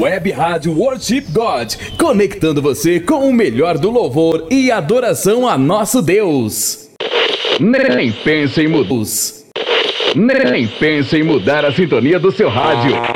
Web Rádio Worship God, conectando você com o melhor do louvor e adoração a nosso Deus. Nem pense em mudar a sintonia do seu rádio.